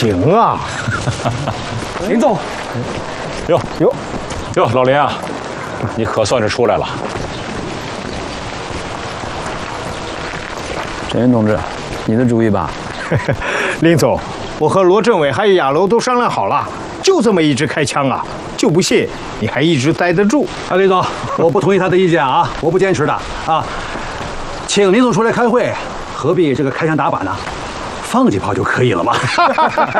行啊， 林总， 哟，老林啊，你可算是出来了。 陈云同志，你的主意吧？ 林总，我和罗政委还有亚楼都商量好了，就这么一直开枪啊，就不信你还一直待得住。 啊，林总，我不同意他的意见啊，我不坚持的啊，请林总出来开会，何必这个开枪打靶呢？放几炮就可以了嘛。